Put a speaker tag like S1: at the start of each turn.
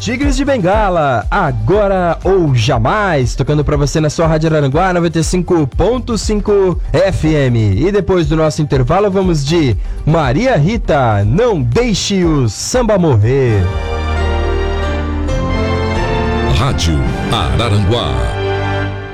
S1: Tigres de Bengala, Agora ou Jamais, tocando pra você na sua Rádio Araranguá 95.5 FM. E depois do nosso intervalo vamos de Maria Rita, Não Deixe o Samba Morrer.
S2: Rádio Araranguá